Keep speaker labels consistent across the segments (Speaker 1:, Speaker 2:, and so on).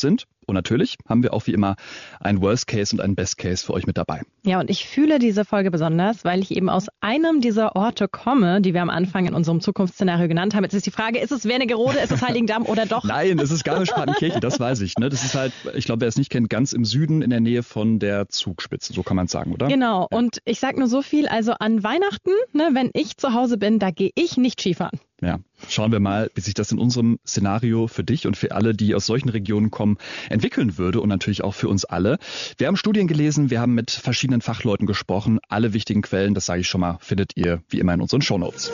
Speaker 1: sind. Und natürlich haben wir auch wie immer einen Worst Case und einen Best Case für euch mit dabei.
Speaker 2: Ja, und ich fühle diese Folge besonders, weil ich eben aus einem dieser Orte komme, die wir am Anfang in unserem Zukunftsszenario genannt haben. Jetzt ist die Frage, ist es Wernigerode, ist es Heiligendamm oder doch?
Speaker 1: Nein, es ist Garmisch-Partenkirchen, das weiß ich. Ne? Das ist halt, ich glaube, wer es nicht kennt, ganz im Süden in der Nähe von der Zugspitze, so kann man es sagen, oder?
Speaker 2: Genau, und ich sage nur so viel, also an Weihnachten, ne, wenn ich zu Hause bin, da gehe ich nicht Skifahren.
Speaker 1: Ja, schauen wir mal, wie sich das in unserem Szenario für dich und für alle, die aus solchen Regionen kommen, entwickeln würde und natürlich auch für uns alle. Wir haben Studien gelesen, wir haben mit verschiedenen Fachleuten gesprochen. Alle wichtigen Quellen, das sage ich schon mal, findet ihr wie immer in unseren Shownotes.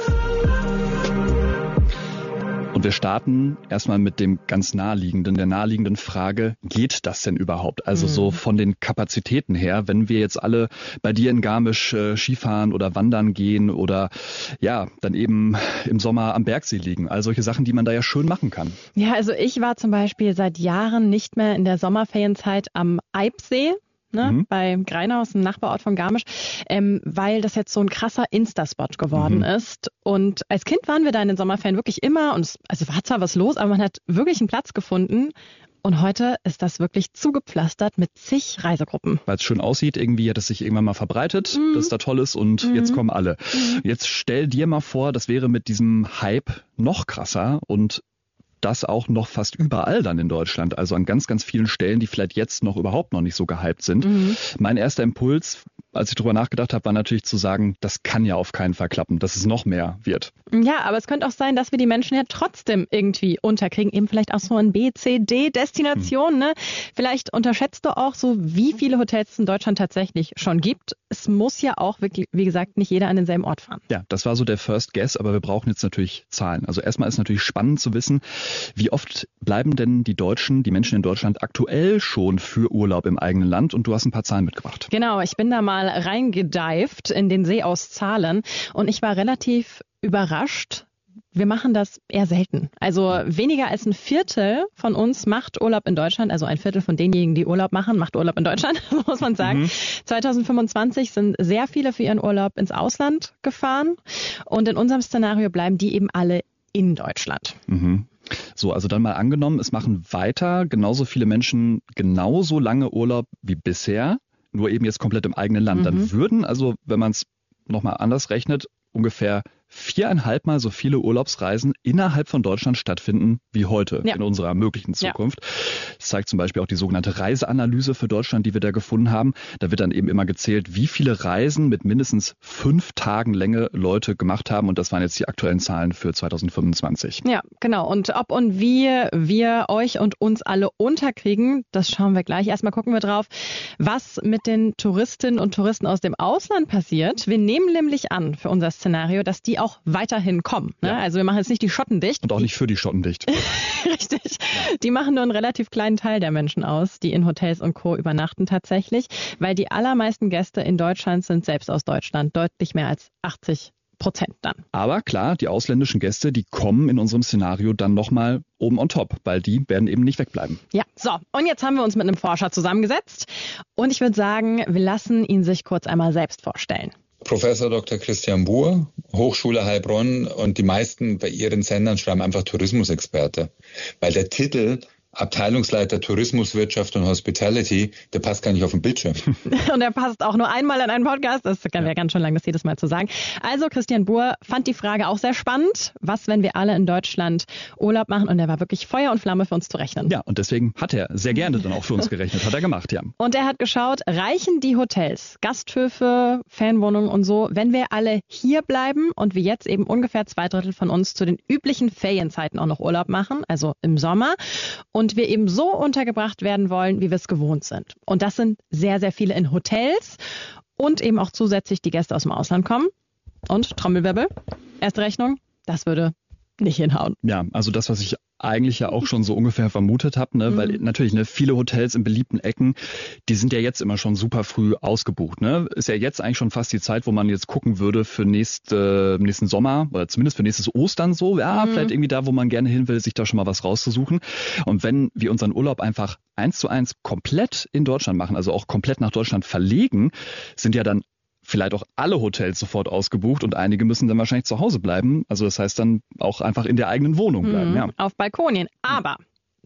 Speaker 1: Und wir starten erstmal mit dem ganz der naheliegenden Frage, geht das denn überhaupt? Also so von den Kapazitäten her, wenn wir jetzt alle bei dir in Garmisch Skifahren oder wandern gehen oder ja, dann eben im Sommer am Bergsee liegen. All solche Sachen, die man da ja schön machen kann.
Speaker 2: Ja, also ich war zum Beispiel seit Jahren nicht mehr in der Sommerferienzeit am Eibsee. Bei Grainhaus, einem Nachbarort von Garmisch, weil das jetzt so ein krasser Insta-Spot geworden ist. Und als Kind waren wir da in den Sommerferien wirklich immer, und es war zwar was los, aber man hat wirklich einen Platz gefunden. Und heute ist das wirklich zugepflastert mit zig Reisegruppen.
Speaker 1: Weil es schön aussieht, irgendwie hat es sich irgendwann mal verbreitet, dass es da toll ist und jetzt kommen alle. Jetzt stell dir mal vor, das wäre mit diesem Hype noch krasser und das auch noch fast überall dann in Deutschland, also an ganz, ganz vielen Stellen, die vielleicht jetzt noch überhaupt noch nicht so gehypt sind. Mein erster Impuls, als ich drüber nachgedacht habe, war natürlich zu sagen, das kann ja auf keinen Fall klappen, dass es noch mehr wird.
Speaker 2: Ja, aber es könnte auch sein, dass wir die Menschen ja trotzdem irgendwie unterkriegen, eben vielleicht auch so ein B, C, D-Destination. Ne? Vielleicht unterschätzt du auch so, wie viele Hotels es in Deutschland tatsächlich schon gibt. Es muss ja auch, wirklich, wie gesagt, nicht jeder an denselben Ort fahren.
Speaker 1: Ja, das war so der First Guess, aber wir brauchen jetzt natürlich Zahlen. Also erstmal ist natürlich spannend zu wissen, wie oft bleiben denn die Menschen in Deutschland aktuell schon für Urlaub im eigenen Land? Und du hast ein paar Zahlen mitgebracht.
Speaker 2: Genau, ich bin da mal reingedived in den See aus Zahlen und ich war relativ überrascht. Wir machen das eher selten. Also weniger als ein Viertel von uns macht Urlaub in Deutschland. Also ein Viertel von denjenigen, die Urlaub machen, macht Urlaub in Deutschland, muss man sagen. 2025 sind sehr viele für ihren Urlaub ins Ausland gefahren. Und in unserem Szenario bleiben die eben alle in Deutschland.
Speaker 1: So, also dann mal angenommen, es machen weiter genauso viele Menschen genauso lange Urlaub wie bisher, nur eben jetzt komplett im eigenen Land. Dann würden, also wenn man es nochmal anders rechnet, ungefähr 4,5 Mal so viele Urlaubsreisen innerhalb von Deutschland stattfinden wie heute in unserer möglichen Zukunft. Das zeigt zum Beispiel auch die sogenannte Reiseanalyse für Deutschland, die wir da gefunden haben. Da wird dann eben immer gezählt, wie viele Reisen mit mindestens 5 Tagen Länge Leute gemacht haben. Und das waren jetzt die aktuellen Zahlen für 2025.
Speaker 2: Ja, genau. Und ob und wie wir euch und uns alle unterkriegen, das schauen wir gleich. Erstmal gucken wir drauf, was mit den Touristinnen und Touristen aus dem Ausland passiert. Wir nehmen nämlich an für unser Szenario, dass die auch weiterhin kommen. Ne? Ja. Also wir machen jetzt nicht die Schotten dicht.
Speaker 1: Und auch nicht für die Schotten dicht.
Speaker 2: Richtig. Ja. Die machen nur einen relativ kleinen Teil der Menschen aus, die in Hotels und Co. übernachten tatsächlich, weil die allermeisten Gäste in Deutschland sind selbst aus Deutschland, deutlich mehr als 80% dann.
Speaker 1: Aber klar, die ausländischen Gäste, die kommen in unserem Szenario dann nochmal oben on top, weil die werden eben nicht wegbleiben.
Speaker 2: Ja, so. Und jetzt haben wir uns mit einem Forscher zusammengesetzt und ich würde sagen, wir lassen ihn sich kurz einmal selbst vorstellen.
Speaker 3: Professor Dr. Christian Buhr, Hochschule Heilbronn, und die meisten bei ihren Sendern schreiben einfach Tourismusexperte, weil der Titel Abteilungsleiter Tourismus, Wirtschaft und Hospitality, der passt gar nicht auf den Bildschirm.
Speaker 2: Und der passt auch nur einmal in einen Podcast, das wäre ganz schön lang, das jedes Mal zu sagen. Also Christian Buhr fand die Frage auch sehr spannend, was, wenn wir alle in Deutschland Urlaub machen, und er war wirklich Feuer und Flamme für uns zu rechnen.
Speaker 1: Ja, und deswegen hat er sehr gerne dann auch für uns gerechnet, hat er gemacht, ja.
Speaker 2: Und er hat geschaut, reichen die Hotels, Gasthöfe, Ferienwohnungen und so, wenn wir alle hier bleiben und wir jetzt eben ungefähr 2/3 von uns zu den üblichen Ferienzeiten auch noch Urlaub machen, also im Sommer, und wir eben so untergebracht werden wollen, wie wir es gewohnt sind. Und das sind sehr, sehr viele in Hotels und eben auch zusätzlich die Gäste aus dem Ausland kommen. Und Trommelwirbel, erste Rechnung, das würde nicht hinhauen.
Speaker 1: Ja, also das, was ich eigentlich ja auch schon so ungefähr vermutet habe, ne? Weil natürlich viele Hotels in beliebten Ecken, die sind ja jetzt immer schon super früh ausgebucht. Ne? Ist ja jetzt eigentlich schon fast die Zeit, wo man jetzt gucken würde für nächsten Sommer oder zumindest für nächstes Ostern so. Ja, vielleicht irgendwie da, wo man gerne hin will, sich da schon mal was rauszusuchen. Und wenn wir unseren Urlaub einfach 1:1 komplett in Deutschland machen, also auch komplett nach Deutschland verlegen, sind ja dann vielleicht auch alle Hotels sofort ausgebucht und einige müssen dann wahrscheinlich zu Hause bleiben. Also das heißt dann auch einfach in der eigenen Wohnung bleiben. Ja.
Speaker 2: Auf Balkonien. Aber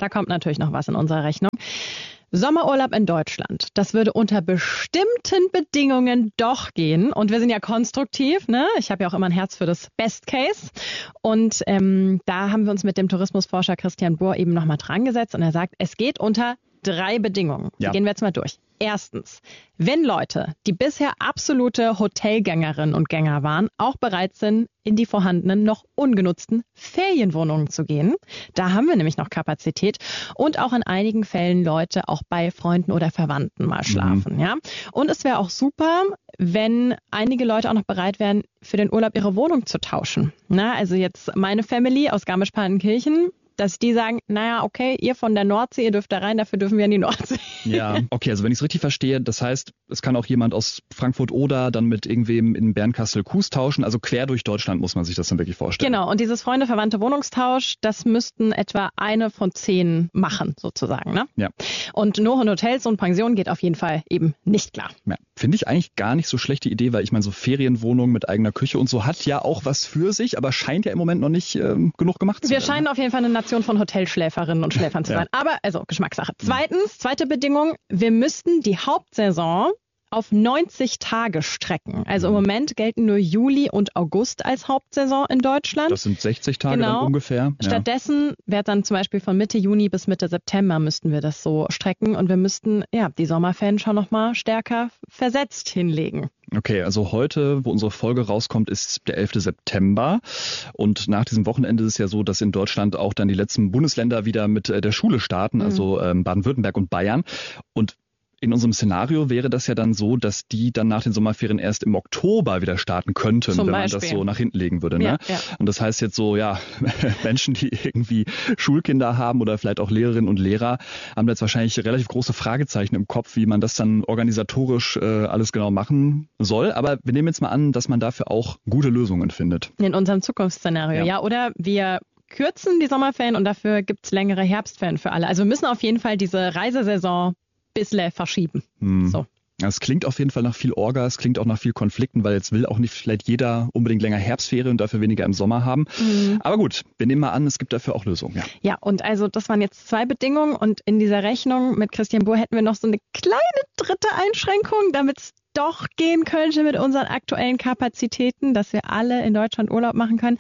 Speaker 2: da kommt natürlich noch was in unserer Rechnung. Sommerurlaub in Deutschland, das würde unter bestimmten Bedingungen doch gehen. Und wir sind ja konstruktiv, ne? Ich habe ja auch immer ein Herz für das Best Case. Und da haben wir uns mit dem Tourismusforscher Christian Bohr eben nochmal dran gesetzt. Und er sagt, es geht unter 3 Bedingungen. Die gehen wir jetzt mal durch. Erstens, wenn Leute, die bisher absolute Hotelgängerinnen und Gänger waren, auch bereit sind, in die vorhandenen, noch ungenutzten Ferienwohnungen zu gehen. Da haben wir nämlich noch Kapazität und auch in einigen Fällen Leute auch bei Freunden oder Verwandten mal schlafen. Ja? Und es wäre auch super, wenn einige Leute auch noch bereit wären, für den Urlaub ihre Wohnung zu tauschen. Na, also jetzt meine Family aus Garmisch-Partenkirchen, dass die sagen, naja, okay, ihr von der Nordsee, ihr dürft da rein, dafür dürfen wir in die Nordsee.
Speaker 1: Ja, okay, also wenn ich es richtig verstehe, das heißt, es kann auch jemand aus Frankfurt-Oder dann mit irgendwem in Bernkastel-Kues tauschen, also quer durch Deutschland muss man sich das dann wirklich vorstellen.
Speaker 2: Genau, und dieses Freunde-Verwandte-Wohnungstausch, das müssten etwa 1 von 10 machen, sozusagen. Ne?
Speaker 1: Ja.
Speaker 2: Und nur in Hotels und Pensionen geht auf jeden Fall eben nicht klar.
Speaker 1: Ja, finde ich eigentlich gar nicht so schlechte Idee, weil ich meine, so Ferienwohnungen mit eigener Küche und so hat ja auch was für sich, aber scheint ja im Moment noch nicht genug gemacht zu werden.
Speaker 2: Wir scheinen auf jeden Fall eine Nation von Hotelschläferinnen und Schläfern zu sein. Aber, also Geschmackssache. Zweite Bedingung, wir müssten die Hauptsaison auf 90 Tage strecken. Also im Moment gelten nur Juli und August als Hauptsaison in Deutschland.
Speaker 1: Das sind 60 Tage dann ungefähr. Ja.
Speaker 2: Stattdessen wäre dann zum Beispiel von Mitte Juni bis Mitte September müssten wir das so strecken und wir müssten die Sommerferien schon nochmal stärker versetzt hinlegen.
Speaker 1: Okay, also heute, wo unsere Folge rauskommt, ist der 11. September. Und nach diesem Wochenende ist es ja so, dass in Deutschland auch dann die letzten Bundesländer wieder mit der Schule starten, also Baden-Württemberg und Bayern. Und in unserem Szenario wäre das ja dann so, dass die dann nach den Sommerferien erst im Oktober wieder starten könnten, wenn man das so nach hinten legen würde. Ne? Ja. Und das heißt jetzt so, Menschen, die irgendwie Schulkinder haben oder vielleicht auch Lehrerinnen und Lehrer, haben jetzt wahrscheinlich relativ große Fragezeichen im Kopf, wie man das dann organisatorisch alles genau machen soll. Aber wir nehmen jetzt mal an, dass man dafür auch gute Lösungen findet.
Speaker 2: In unserem Zukunftsszenario, ja. Oder wir kürzen die Sommerferien und dafür gibt's längere Herbstferien für alle. Also wir müssen auf jeden Fall diese Reisesaison bisschen verschieben. So.
Speaker 1: Es klingt auf jeden Fall nach viel Orga, es klingt auch nach viel Konflikten, weil jetzt will auch nicht vielleicht jeder unbedingt länger Herbstferien und dafür weniger im Sommer haben. Aber gut, wir nehmen mal an, es gibt dafür auch Lösungen. Ja,
Speaker 2: und also das waren jetzt 2 Bedingungen und in dieser Rechnung mit Christian Bohr hätten wir noch so eine kleine 3. Einschränkung, damit es doch gehen könnte mit unseren aktuellen Kapazitäten, dass wir alle in Deutschland Urlaub machen können.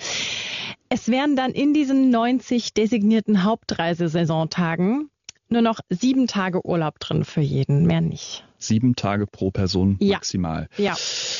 Speaker 2: Es wären dann in diesen 90 designierten Hauptreisesaisontagen nur noch 7 Tage Urlaub drin für jeden, mehr nicht.
Speaker 1: 7 Tage pro Person maximal.
Speaker 2: Ja.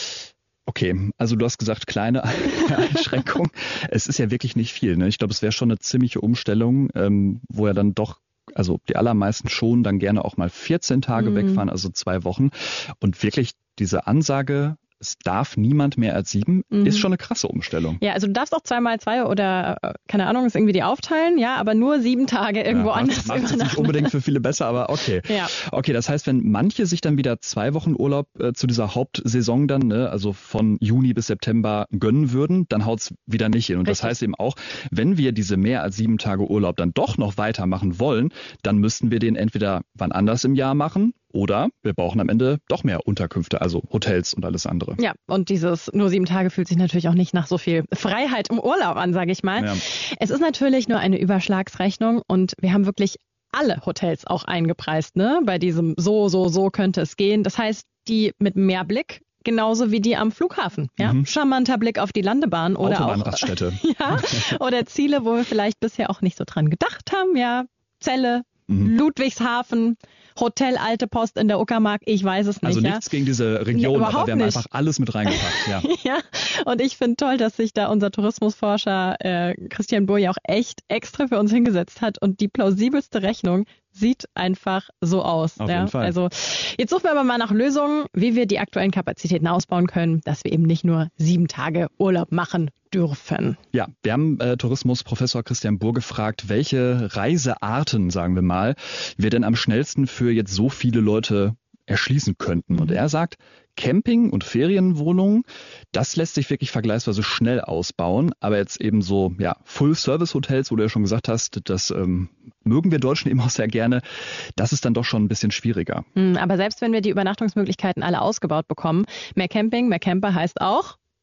Speaker 1: Okay, also du hast gesagt, kleine Einschränkung. Es ist ja wirklich nicht viel. Ne? Ich glaube, es wäre schon eine ziemliche Umstellung, wo ja dann doch, also die allermeisten schon dann gerne auch mal 14 Tage wegfahren, also 2 Wochen. Und wirklich diese Ansage, es darf niemand mehr als 7, ist schon eine krasse Umstellung.
Speaker 2: Ja, also du darfst auch 2x2 oder, keine Ahnung, ist irgendwie die aufteilen, ja, aber nur 7 Tage irgendwo anders
Speaker 1: übernachten. Macht es nicht unbedingt für viele besser, aber okay.
Speaker 2: Ja.
Speaker 1: Okay, das heißt, wenn manche sich dann wieder 2 Wochen Urlaub zu dieser Hauptsaison dann, ne, also von Juni bis September gönnen würden, dann haut's wieder nicht hin. Und das heißt eben auch, wenn wir diese mehr als 7 Tage Urlaub dann doch noch weitermachen wollen, dann müssten wir den entweder wann anders im Jahr machen, oder wir brauchen am Ende doch mehr Unterkünfte, also Hotels und alles andere.
Speaker 2: Ja, und dieses nur 7 Tage fühlt sich natürlich auch nicht nach so viel Freiheit im Urlaub an, sage ich mal. Ja. Es ist natürlich nur eine Überschlagsrechnung und wir haben wirklich alle Hotels auch eingepreist, ne? Bei diesem so könnte es gehen. Das heißt, die mit mehr Blick, genauso wie die am Flughafen. Ja? Charmanter Blick auf die Landebahn oder
Speaker 1: Autobahnraststätte.
Speaker 2: Oder Ziele, wo wir vielleicht bisher auch nicht so dran gedacht haben. Ja, Celle, Ludwigshafen, Hotel Alte Post in der Uckermark, ich weiß es nicht.
Speaker 1: Also nichts gegen diese Region, aber wir haben einfach alles mit reingepackt. Ja,
Speaker 2: ja. Und ich finde toll, dass sich da unser Tourismusforscher Christian Bohr ja auch echt extra für uns hingesetzt hat und die plausibelste Rechnung sieht einfach so aus.
Speaker 1: Auf jeden Fall.
Speaker 2: Also jetzt suchen wir aber mal nach Lösungen, wie wir die aktuellen Kapazitäten ausbauen können, dass wir eben nicht nur 7 Tage Urlaub machen dürfen.
Speaker 1: Ja, wir haben Tourismusprofessor Christian Bohr gefragt, welche Reisearten, sagen wir mal, wir denn am schnellsten für jetzt so viele Leute erschließen könnten. Und er sagt, Camping und Ferienwohnungen, das lässt sich wirklich vergleichsweise schnell ausbauen. Aber jetzt eben so Full-Service-Hotels, wo du ja schon gesagt hast, das mögen wir Deutschen eben auch sehr gerne. Das ist dann doch schon ein bisschen schwieriger.
Speaker 2: Aber selbst wenn wir die Übernachtungsmöglichkeiten alle ausgebaut bekommen, mehr Camping, mehr Camper heißt auch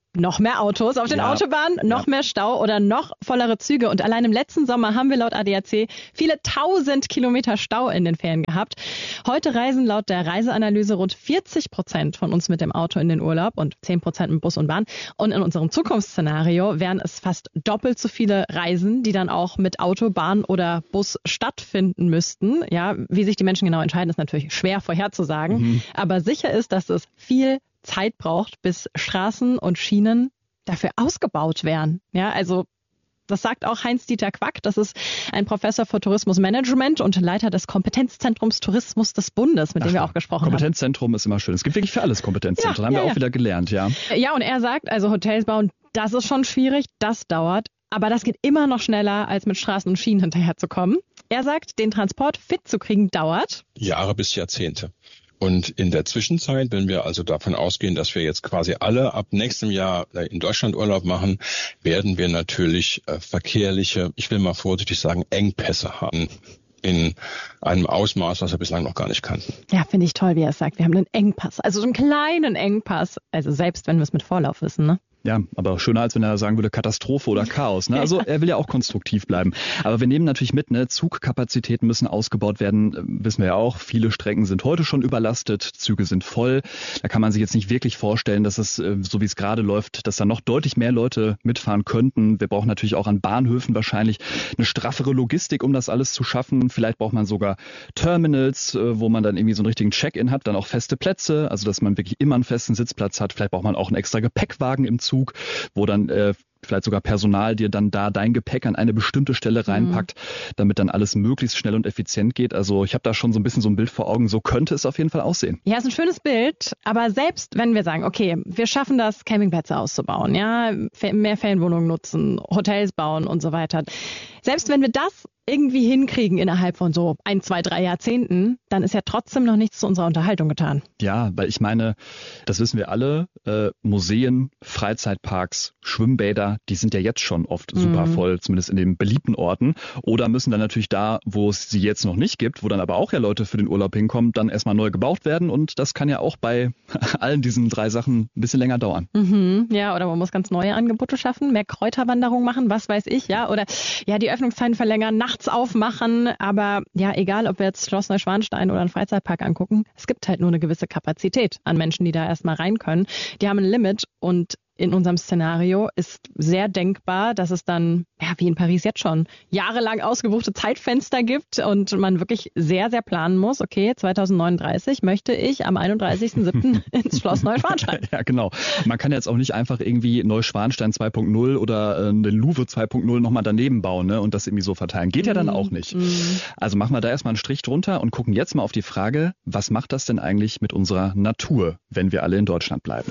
Speaker 2: noch mehr Autos auf den Autobahnen, noch mehr Stau oder noch vollere Züge. Und allein im letzten Sommer haben wir laut ADAC viele 1000 Kilometer Stau in den Ferien gehabt. Heute reisen laut der Reiseanalyse rund 40% von uns mit dem Auto in den Urlaub und 10% mit Bus und Bahn. Und in unserem Zukunftsszenario wären es fast doppelt so viele Reisen, die dann auch mit Auto, Bahn oder Bus stattfinden müssten. Ja, wie sich die Menschen genau entscheiden, ist natürlich schwer vorherzusagen. Aber sicher ist, dass es viel Zeit braucht, bis Straßen und Schienen dafür ausgebaut werden. Ja, also das sagt auch Heinz-Dieter Quack. Das ist ein Professor für Tourismusmanagement und Leiter des Kompetenzzentrums Tourismus des Bundes, mit dem wir auch gesprochen haben.
Speaker 1: Kompetenzzentrum ist immer schön. Es gibt wirklich für alles Kompetenzzentren. Haben wir auch wieder gelernt, ja.
Speaker 2: Ja, und er sagt, also Hotels bauen, das ist schon schwierig, das dauert. Aber das geht immer noch schneller, als mit Straßen und Schienen hinterherzukommen. Er sagt, den Transport fit zu kriegen, dauert
Speaker 4: Jahre bis Jahrzehnte. Und in der Zwischenzeit, wenn wir also davon ausgehen, dass wir jetzt quasi alle ab nächstem Jahr in Deutschland Urlaub machen, werden wir natürlich verkehrliche, ich will mal vorsichtig sagen, Engpässe haben. In einem Ausmaß, was wir bislang noch gar nicht kannten.
Speaker 2: Ja, finde ich toll, wie er es sagt. Wir haben einen Engpass, also so einen kleinen Engpass. Also selbst wenn wir es mit Vorlauf wissen, ne?
Speaker 1: Ja, aber schöner, als wenn er sagen würde Katastrophe oder Chaos. Ne? Also er will ja auch konstruktiv bleiben. Aber wir nehmen natürlich mit, ne, Zugkapazitäten müssen ausgebaut werden, wissen wir ja auch. Viele Strecken sind heute schon überlastet, Züge sind voll. Da kann man sich jetzt nicht wirklich vorstellen, dass es, so wie es gerade läuft, dass da noch deutlich mehr Leute mitfahren könnten. Wir brauchen natürlich auch an Bahnhöfen wahrscheinlich eine straffere Logistik, um das alles zu schaffen. Vielleicht braucht man sogar Terminals, wo man dann irgendwie so einen richtigen Check-in hat, dann auch feste Plätze, also dass man wirklich immer einen festen Sitzplatz hat. Vielleicht braucht man auch einen extra Gepäckwagen im Zug, wo dann vielleicht sogar Personal dir dann da dein Gepäck an eine bestimmte Stelle reinpackt, damit dann alles möglichst schnell und effizient geht. Also ich habe da schon so ein bisschen so ein Bild vor Augen, so könnte es auf jeden Fall aussehen.
Speaker 2: Ja, ist ein schönes Bild, aber selbst wenn wir sagen, okay, wir schaffen das, Campingplätze auszubauen, ja, mehr Ferienwohnungen nutzen, Hotels bauen und so weiter. Selbst wenn wir das irgendwie hinkriegen innerhalb von so 1, 2, 3 Jahrzehnten, dann ist ja trotzdem noch nichts zu unserer Unterhaltung getan.
Speaker 1: Ja, weil ich meine, das wissen wir alle, Museen, Freizeitparks, Schwimmbäder, die sind ja jetzt schon oft super voll, zumindest in den beliebten Orten. Oder müssen dann natürlich da, wo es sie jetzt noch nicht gibt, wo dann aber auch ja Leute für den Urlaub hinkommen, dann erstmal neu gebaut werden. Und das kann ja auch bei allen diesen 3 Sachen ein bisschen länger dauern.
Speaker 2: Ja, oder man muss ganz neue Angebote schaffen, mehr Kräuterwanderung machen, was weiß ich, ja. Oder ja, die Öffnungszeiten verlängern, nachts aufmachen, aber ja, egal, ob wir jetzt Schloss Neuschwanstein oder einen Freizeitpark angucken, es gibt halt nur eine gewisse Kapazität an Menschen, die da erstmal rein können. Die haben ein Limit und in unserem Szenario ist sehr denkbar, dass es dann, ja, wie in Paris jetzt schon, jahrelang ausgebuchte Zeitfenster gibt und man wirklich sehr, sehr planen muss. Okay, 2039 möchte ich am 31.07. ins Schloss Neuschwanstein.
Speaker 1: Ja, genau. Man kann jetzt auch nicht einfach irgendwie Neuschwanstein 2.0 oder eine Louvre 2.0 nochmal daneben bauen, ne, und das irgendwie so verteilen. Geht ja dann auch nicht. Also machen wir da erstmal einen Strich drunter und gucken jetzt mal auf die Frage, was macht das denn eigentlich mit unserer Natur, wenn wir alle in Deutschland bleiben?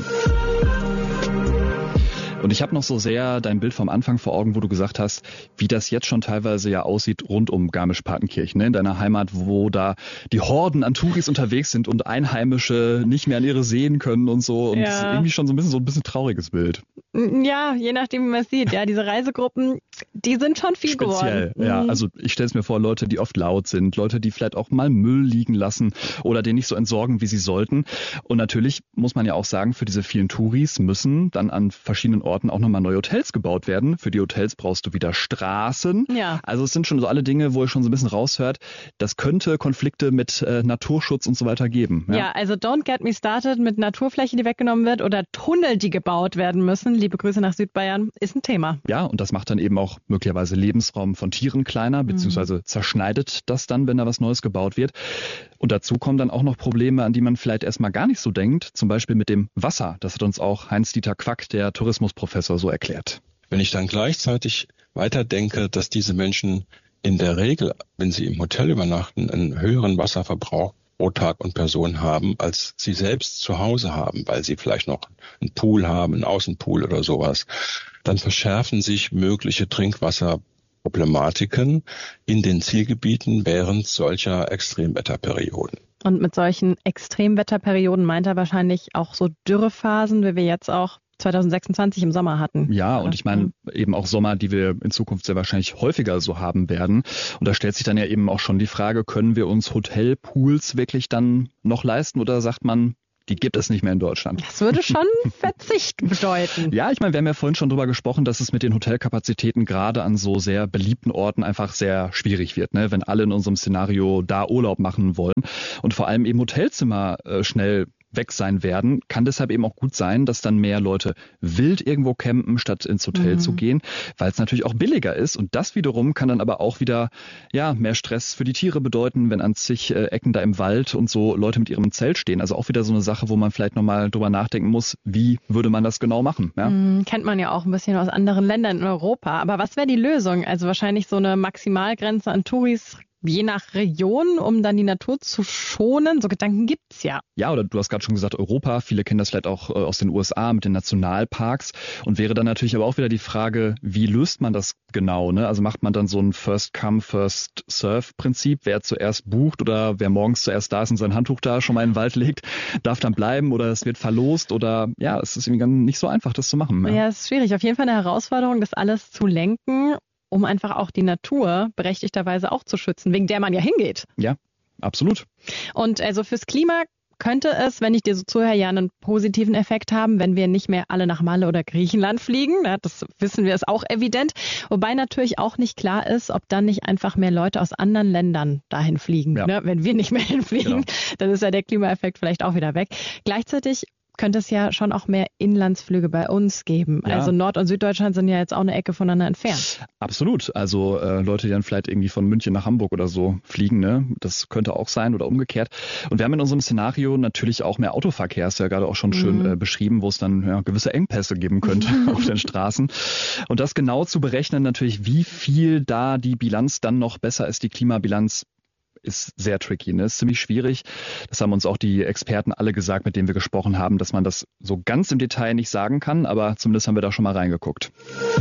Speaker 1: Und ich habe noch so sehr dein Bild vom Anfang vor Augen, wo du gesagt hast, wie das jetzt schon teilweise ja aussieht rund um Garmisch-Partenkirchen, ne? In deiner Heimat, wo da die Horden an Touris unterwegs sind und Einheimische nicht mehr an ihre Seen können und so. Und das ist irgendwie schon so ein bisschen trauriges Bild.
Speaker 2: Ja, je nachdem, wie man es sieht. Ja, diese Reisegruppen, die sind schon viel
Speaker 1: speziell
Speaker 2: geworden.
Speaker 1: Ja, also ich stelle es mir vor, Leute, die oft laut sind, Leute, die vielleicht auch mal Müll liegen lassen oder den nicht so entsorgen, wie sie sollten. Und natürlich muss man ja auch sagen, für diese vielen Touris müssen dann an verschiedenen Orten auch nochmal neue Hotels gebaut werden. Für die Hotels brauchst du wieder Straßen.
Speaker 2: Ja.
Speaker 1: Also es sind schon so alle Dinge, wo ihr schon so ein bisschen raushört, das könnte Konflikte mit Naturschutz und so weiter geben.
Speaker 2: Ja, also don't get me started mit Naturfläche, die weggenommen wird oder Tunnel, die gebaut werden müssen. Liebe Grüße nach Südbayern, ist ein Thema.
Speaker 1: Ja, und das macht dann eben auch möglicherweise Lebensraum von Tieren kleiner, beziehungsweise zerschneidet das dann, wenn da was Neues gebaut wird. Und dazu kommen dann auch noch Probleme, an die man vielleicht erstmal gar nicht so denkt, zum Beispiel mit dem Wasser. Das hat uns auch Heinz-Dieter Quack, der Tourismusprofessor, so erklärt.
Speaker 4: Wenn ich dann gleichzeitig weiterdenke, dass diese Menschen in der Regel, wenn sie im Hotel übernachten, einen höheren Wasserverbrauch pro Tag und Person haben, als sie selbst zu Hause haben, weil sie vielleicht noch einen Pool haben, einen Außenpool oder sowas, dann verschärfen sich mögliche Trinkwasserproblematiken in den Zielgebieten während solcher Extremwetterperioden.
Speaker 2: Und mit solchen Extremwetterperioden meint er wahrscheinlich auch so Dürrephasen, wie wir jetzt auch 2026 im Sommer hatten.
Speaker 1: Ja, und ich meine eben auch Sommer, die wir in Zukunft sehr wahrscheinlich häufiger so haben werden. Und da stellt sich dann ja eben auch schon die Frage, können wir uns Hotelpools wirklich dann noch leisten oder sagt man, die gibt es nicht mehr in Deutschland.
Speaker 2: Das würde schon Verzicht bedeuten.
Speaker 1: Ja, ich meine, wir haben ja vorhin schon drüber gesprochen, dass es mit den Hotelkapazitäten gerade an so sehr beliebten Orten einfach sehr schwierig wird, ne? Wenn alle in unserem Szenario da Urlaub machen wollen und vor allem eben Hotelzimmer schnell weg sein werden, kann deshalb eben auch gut sein, dass dann mehr Leute wild irgendwo campen, statt ins Hotel zu gehen, weil es natürlich auch billiger ist. Und das wiederum kann dann aber auch wieder mehr Stress für die Tiere bedeuten, wenn an zig Ecken da im Wald und so Leute mit ihrem Zelt stehen. Also auch wieder so eine Sache, wo man vielleicht nochmal drüber nachdenken muss, wie würde man das genau machen? Ja?
Speaker 2: Kennt man ja auch ein bisschen aus anderen Ländern in Europa. Aber was wäre die Lösung? Also wahrscheinlich so eine Maximalgrenze an Touris, je nach Region, um dann die Natur zu schonen. So Gedanken gibt's ja.
Speaker 1: Ja, oder du hast gerade schon gesagt, Europa. Viele kennen das vielleicht auch aus den USA mit den Nationalparks. Und wäre dann natürlich aber auch wieder die Frage, wie löst man das genau? Ne? Also macht man dann so ein First-Come, First-Serve-Prinzip? Wer zuerst bucht oder wer morgens zuerst da ist und sein Handtuch da schon mal in den Wald legt, darf dann bleiben oder es wird verlost oder es ist irgendwie nicht so einfach, das zu machen.
Speaker 2: Ja, es ist schwierig. Auf jeden Fall eine Herausforderung, das alles zu lenken, um einfach auch die Natur berechtigterweise auch zu schützen, wegen der man ja hingeht.
Speaker 1: Ja, absolut.
Speaker 2: Und also fürs Klima könnte es, wenn ich dir so zuhöre, ja einen positiven Effekt haben, wenn wir nicht mehr alle nach Malle oder Griechenland fliegen. Das wissen wir, ist auch evident. Wobei natürlich auch nicht klar ist, ob dann nicht einfach mehr Leute aus anderen Ländern dahin fliegen. Ja. Wenn wir nicht mehr hinfliegen, dann ist ja der Klimaeffekt vielleicht auch wieder weg. Gleichzeitig könnte es ja schon auch mehr Inlandsflüge bei uns geben. Ja. Also Nord- und Süddeutschland sind ja jetzt auch eine Ecke voneinander entfernt.
Speaker 1: Absolut. Also Leute, die dann vielleicht irgendwie von München nach Hamburg oder so fliegen, ne? Das könnte auch sein oder umgekehrt. Und wir haben in unserem Szenario natürlich auch mehr Autoverkehr, ist ja gerade auch schon schön beschrieben, wo es dann gewisse Engpässe geben könnte auf den Straßen. Und das genau zu berechnen natürlich, wie viel da die Bilanz dann noch besser ist, die Klimabilanz, ist sehr tricky, ne? Ist ziemlich schwierig. Das haben uns auch die Experten alle gesagt, mit denen wir gesprochen haben, dass man das so ganz im Detail nicht sagen kann, aber zumindest haben wir da schon mal reingeguckt.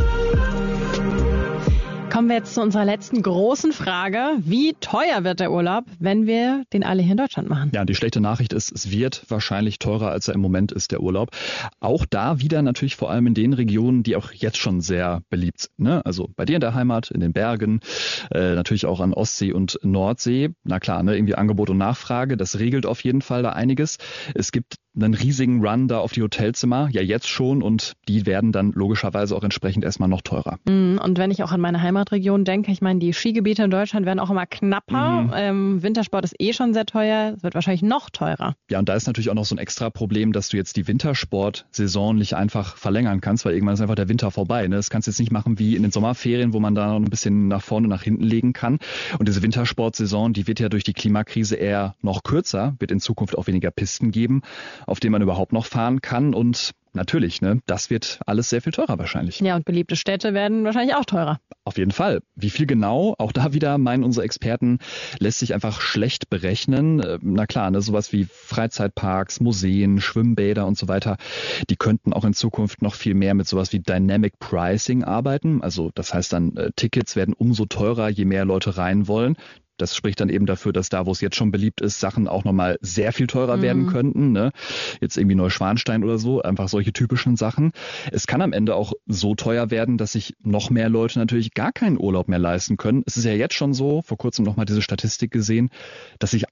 Speaker 2: Kommen wir jetzt zu unserer letzten großen Frage. Wie teuer wird der Urlaub, wenn wir den alle hier in Deutschland machen?
Speaker 1: Ja, die schlechte Nachricht ist, es wird wahrscheinlich teurer, als er im Moment ist, der Urlaub. Auch da wieder natürlich vor allem in den Regionen, die auch jetzt schon sehr beliebt sind. Ne? Also bei dir in der Heimat, in den Bergen, natürlich auch an Ostsee und Nordsee. Na klar, ne? Irgendwie Angebot und Nachfrage, das regelt auf jeden Fall da einiges. Es gibt einen riesigen Run da auf die Hotelzimmer, ja jetzt schon, und die werden dann logischerweise auch entsprechend erstmal noch teurer.
Speaker 2: Und wenn ich auch an meine Heimatregion denke, ich meine, die Skigebiete in Deutschland werden auch immer knapper. Wintersport ist schon sehr teuer, es wird wahrscheinlich noch teurer.
Speaker 1: Ja, und da ist natürlich auch noch so ein extra Problem, dass du jetzt die Wintersportsaison nicht einfach verlängern kannst, weil irgendwann ist einfach der Winter vorbei. Ne? Das kannst du jetzt nicht machen wie in den Sommerferien, wo man da noch ein bisschen nach vorne, nach hinten legen kann. Und diese Wintersportsaison, die wird ja durch die Klimakrise eher noch kürzer, wird in Zukunft auch weniger Pisten geben, auf denen man überhaupt noch fahren kann. Und natürlich, ne, das wird alles sehr viel teurer wahrscheinlich.
Speaker 2: Ja, und beliebte Städte werden wahrscheinlich auch teurer.
Speaker 1: Auf jeden Fall. Wie viel genau? Auch da wieder meinen unsere Experten, lässt sich einfach schlecht berechnen. Na klar, ne, sowas wie Freizeitparks, Museen, Schwimmbäder und so weiter, die könnten auch in Zukunft noch viel mehr mit sowas wie Dynamic Pricing arbeiten. Also das heißt dann, Tickets werden umso teurer, je mehr Leute rein wollen. Das spricht dann eben dafür, dass da, wo es jetzt schon beliebt ist, Sachen auch nochmal sehr viel teurer werden könnten. Ne? Jetzt irgendwie Neuschwanstein oder so, einfach solche typischen Sachen. Es kann am Ende auch so teuer werden, dass sich noch mehr Leute natürlich gar keinen Urlaub mehr leisten können. Es ist ja jetzt schon so, vor kurzem nochmal diese Statistik gesehen, dass sich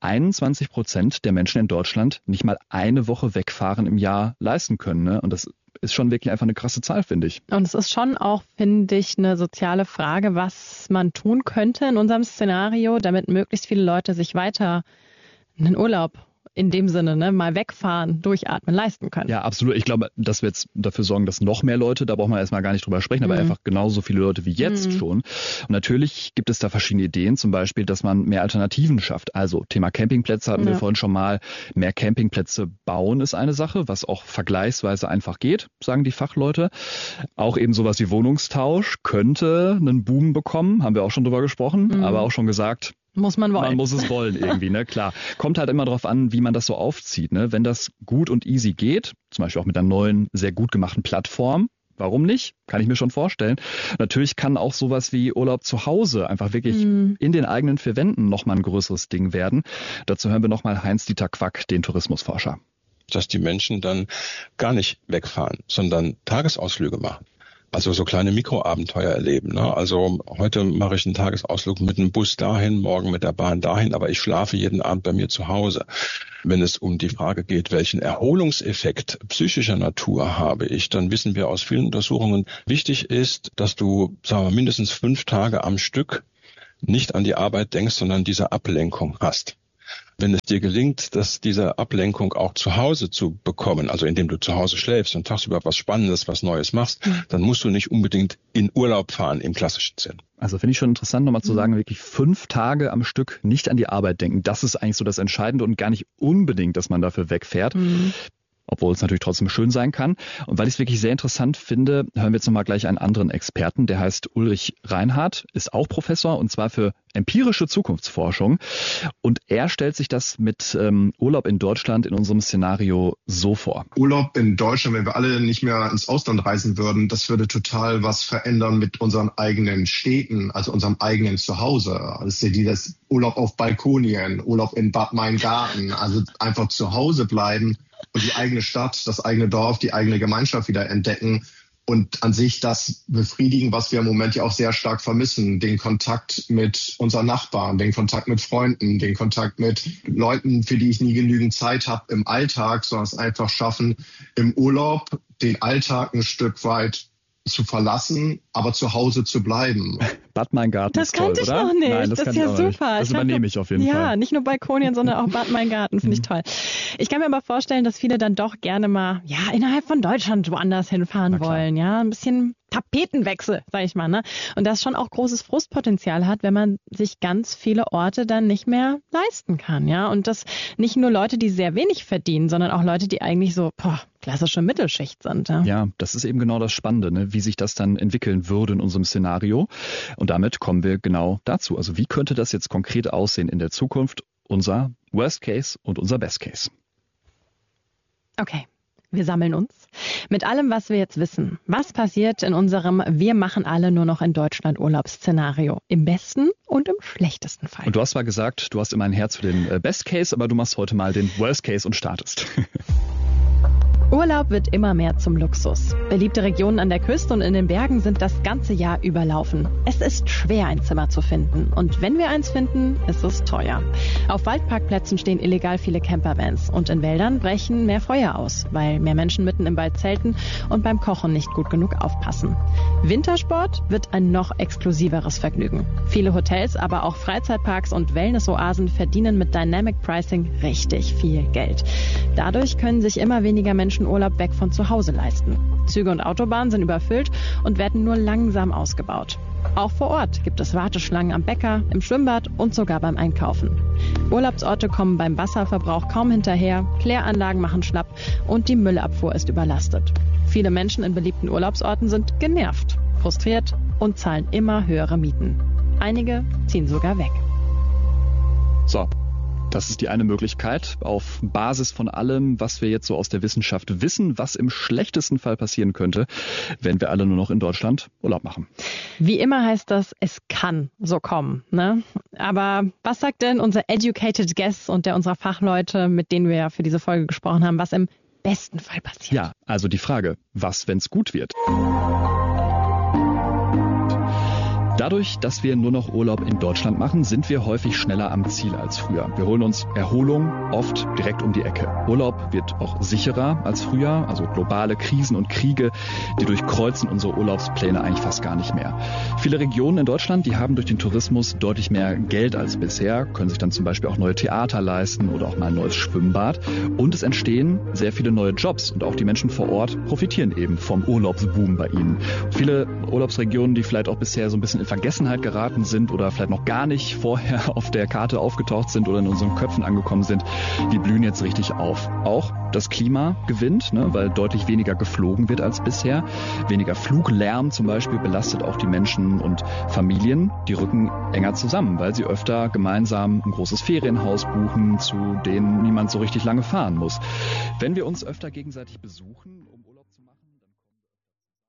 Speaker 1: 21% der Menschen in Deutschland nicht mal eine Woche wegfahren im Jahr leisten können. Ne? Und das ist schon wirklich einfach eine krasse Zahl, finde ich.
Speaker 2: Und es ist schon auch, finde ich, eine soziale Frage, was man tun könnte in unserem Szenario, damit möglichst viele Leute sich weiter einen Urlaub in dem Sinne, ne, mal wegfahren, durchatmen, leisten können.
Speaker 1: Ja, absolut. Ich glaube, dass wir jetzt dafür sorgen, dass noch mehr Leute, da braucht man erstmal gar nicht drüber sprechen, aber einfach genauso viele Leute wie jetzt schon. Und natürlich gibt es da verschiedene Ideen, zum Beispiel, dass man mehr Alternativen schafft. Also Thema Campingplätze hatten wir vorhin schon mal. Mehr Campingplätze bauen ist eine Sache, was auch vergleichsweise einfach geht, sagen die Fachleute. Auch eben sowas wie Wohnungstausch könnte einen Boom bekommen, haben wir auch schon drüber gesprochen, aber auch schon gesagt,
Speaker 2: muss man wollen.
Speaker 1: Man muss es wollen irgendwie, ne? Klar. Kommt halt immer darauf an, wie man das so aufzieht, ne? Wenn das gut und easy geht, zum Beispiel auch mit einer neuen, sehr gut gemachten Plattform, warum nicht? Kann ich mir schon vorstellen. Natürlich kann auch sowas wie Urlaub zu Hause einfach wirklich in den eigenen vier Wänden nochmal ein größeres Ding werden. Dazu hören wir nochmal Heinz-Dieter Quack, den Tourismusforscher.
Speaker 4: Dass die Menschen dann gar nicht wegfahren, sondern Tagesausflüge machen. Also so kleine Mikroabenteuer erleben. Ne? Also heute mache ich einen Tagesausflug mit dem Bus dahin, morgen mit der Bahn dahin, aber ich schlafe jeden Abend bei mir zu Hause. Wenn es um die Frage geht, welchen Erholungseffekt psychischer Natur habe ich, dann wissen wir aus vielen Untersuchungen, wichtig ist, dass du, sagen wir, mindestens 5 Tage am Stück nicht an die Arbeit denkst, sondern diese Ablenkung hast. Wenn es dir gelingt, diese Ablenkung auch zu Hause zu bekommen, also indem du zu Hause schläfst und tagsüber was Spannendes, was Neues machst, dann musst du nicht unbedingt in Urlaub fahren im klassischen Sinn.
Speaker 1: Also finde ich schon interessant, nochmal zu sagen, wirklich 5 Tage am Stück nicht an die Arbeit denken. Das ist eigentlich so das Entscheidende und gar nicht unbedingt, dass man dafür wegfährt. Obwohl es natürlich trotzdem schön sein kann. Und weil ich es wirklich sehr interessant finde, hören wir jetzt nochmal gleich einen anderen Experten, der heißt Ulrich Reinhardt, ist auch Professor und zwar für empirische Zukunftsforschung. Und er stellt sich das mit Urlaub in Deutschland in unserem Szenario so vor.
Speaker 5: Urlaub in Deutschland, wenn wir alle nicht mehr ins Ausland reisen würden, das würde total was verändern mit unseren eigenen Städten, also unserem eigenen Zuhause. Also das Urlaub auf Balkonien, Urlaub in Bad Meingarten, also einfach zu Hause bleiben und die eigene Stadt, das eigene Dorf, die eigene Gemeinschaft wieder entdecken und an sich das befriedigen, was wir im Moment ja auch sehr stark vermissen. Den Kontakt mit unseren Nachbarn, den Kontakt mit Freunden, den Kontakt mit Leuten, für die ich nie genügend Zeit habe im Alltag, sondern es einfach schaffen, im Urlaub den Alltag ein Stück weit zu verlassen, aber zu Hause zu bleiben.
Speaker 1: Bad Meingarten ist toll, oder?
Speaker 2: Das kannte ich noch nicht.
Speaker 1: Nein,
Speaker 2: das
Speaker 1: kann
Speaker 2: ist
Speaker 1: ich
Speaker 2: ja
Speaker 1: auch
Speaker 2: super.
Speaker 1: nicht. Das übernehme ich auf jeden Fall.
Speaker 2: Ja, nicht nur Balkonien, sondern auch Bad Meingarten finde ich toll. Ich kann mir aber vorstellen, dass viele dann doch gerne mal innerhalb von Deutschland woanders hinfahren wollen. Ja, ein bisschen Tapetenwechsel, sag ich mal. Ne? Und das schon auch großes Frustpotenzial hat, wenn man sich ganz viele Orte dann nicht mehr leisten kann. Ja, und das nicht nur Leute, die sehr wenig verdienen, sondern auch Leute, die eigentlich so klassische Mittelschicht sind.
Speaker 1: Ja, das ist eben genau das Spannende, ne? Wie sich das dann entwickeln würde in unserem Szenario. Und damit kommen wir genau dazu. Also wie könnte das jetzt konkret aussehen in der Zukunft? Unser Worst Case und unser Best Case.
Speaker 2: Okay. Wir sammeln uns mit allem, was wir jetzt wissen. Was passiert in unserem Wir machen alle nur noch in Deutschland Urlaubsszenario? Im besten und im schlechtesten Fall.
Speaker 1: Und du hast zwar gesagt, du hast immer ein Herz für den Best Case, aber du machst heute mal den Worst Case und startest.
Speaker 2: Urlaub wird immer mehr zum Luxus. Beliebte Regionen an der Küste und in den Bergen sind das ganze Jahr überlaufen. Es ist schwer, ein Zimmer zu finden. Und wenn wir eins finden, ist es teuer. Auf Waldparkplätzen stehen illegal viele Campervans. Und in Wäldern brechen mehr Feuer aus, weil mehr Menschen mitten im Wald zelten und beim Kochen nicht gut genug aufpassen. Wintersport wird ein noch exklusiveres Vergnügen. Viele Hotels, aber auch Freizeitparks und Wellnessoasen verdienen mit Dynamic Pricing richtig viel Geld. Dadurch können sich immer weniger Menschen Urlaub weg von zu Hause leisten. Züge und Autobahnen sind überfüllt und werden nur langsam ausgebaut. Auch vor Ort gibt es Warteschlangen am Bäcker, im Schwimmbad und sogar beim Einkaufen. Urlaubsorte kommen beim Wasserverbrauch kaum hinterher, Kläranlagen machen schlapp und die Müllabfuhr ist überlastet. Viele Menschen in beliebten Urlaubsorten sind genervt, frustriert und zahlen immer höhere Mieten. Einige ziehen sogar weg.
Speaker 1: So. Das ist die eine Möglichkeit, auf Basis von allem, was wir jetzt so aus der Wissenschaft wissen, was im schlechtesten Fall passieren könnte, wenn wir alle nur noch in Deutschland Urlaub machen.
Speaker 2: Wie immer heißt das, es kann so kommen. Ne? Aber was sagt denn unser Educated Guest und der unserer Fachleute, mit denen wir ja für diese Folge gesprochen haben, was im besten Fall passiert?
Speaker 1: Ja, also die Frage, was, wenn's gut wird? Dadurch, dass wir nur noch Urlaub in Deutschland machen, sind wir häufig schneller am Ziel als früher. Wir holen uns Erholung oft direkt um die Ecke. Urlaub wird auch sicherer als früher. Also globale Krisen und Kriege, die durchkreuzen unsere Urlaubspläne eigentlich fast gar nicht mehr. Viele Regionen in Deutschland, die haben durch den Tourismus deutlich mehr Geld als bisher, können sich dann zum Beispiel auch neue Theater leisten oder auch mal ein neues Schwimmbad. Und es entstehen sehr viele neue Jobs und auch die Menschen vor Ort profitieren eben vom Urlaubsboom bei ihnen. Viele Urlaubsregionen, die vielleicht auch bisher so ein bisschen in Vergessenheit geraten sind oder vielleicht noch gar nicht vorher auf der Karte aufgetaucht sind oder in unseren Köpfen angekommen sind, die blühen jetzt richtig auf. Auch das Klima gewinnt, weil deutlich weniger geflogen wird als bisher. Weniger Fluglärm zum Beispiel belastet auch die Menschen und Familien. Die rücken enger zusammen, weil sie öfter gemeinsam ein großes Ferienhaus buchen, zu denen niemand so richtig lange fahren muss. Wenn wir uns öfter gegenseitig besuchen